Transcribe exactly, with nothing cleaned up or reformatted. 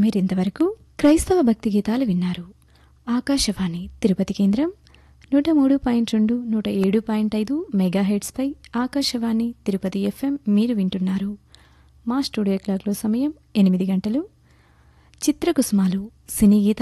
మీరింతవరకు క్రైస్తవ భక్తి గీతాలు విన్నారు. ఆకాశవాణి తిరుపతి కేంద్రం నూట మూడు పాయింట్ రెండు నూట ఏడు పాయింట్ ఐదు మెగాహెడ్స్పై ఆకాశవాణి తిరుపతి ఎఫ్ఎం మీరు వింటున్నారు. మా స్టూడియో క్లాక్లో సమయం ఎనిమిది గంటలు. చిత్రకుసుమాలు సినీ గీతాలు